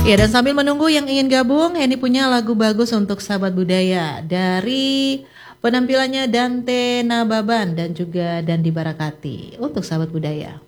Ya, dan sambil menunggu yang ingin gabung, Henny punya lagu bagus untuk sahabat budaya dari penampilannya Dante Nababan dan juga Dandi Barakati untuk sahabat budaya.